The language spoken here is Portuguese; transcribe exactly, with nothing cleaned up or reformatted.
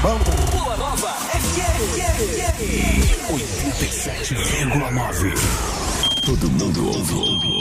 Vamos. Boa Nova F M oitenta e sete vírgula nove. Todo mundo ouve.